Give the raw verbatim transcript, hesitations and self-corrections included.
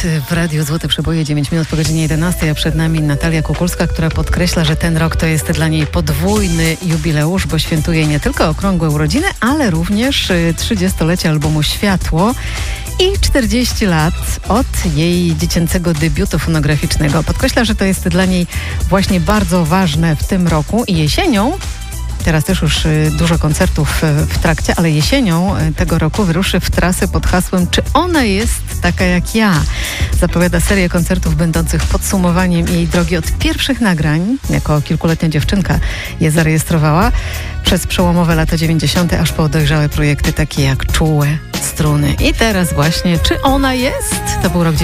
w Radiu Złote Przeboje, dziewięć minut po godzinie jedenastej, a przed nami Natalia Kukulska, która podkreśla, że ten rok to jest dla niej podwójny jubileusz, bo świętuje nie tylko okrągłe urodziny, ale również trzydziestolecie albumu Światło i czterdzieści lat od jej dziecięcego debiutu fonograficznego. Podkreśla, że to jest dla niej właśnie bardzo ważne w tym roku i jesienią. Teraz też już dużo koncertów w trakcie, ale jesienią tego roku wyruszy w trasę pod hasłem Czy ona jest taka jak ja? Zapowiada serię koncertów będących podsumowaniem jej drogi od pierwszych nagrań. Jako kilkuletnia dziewczynka je zarejestrowała przez przełomowe lata dziewięćdziesiąte aż po dojrzałe projekty takie jak Czułe Struny. I teraz właśnie Czy ona jest? To był rok